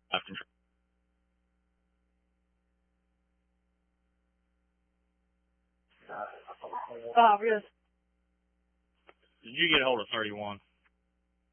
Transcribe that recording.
I've control. Oh, yes. Did you get a hold of 31?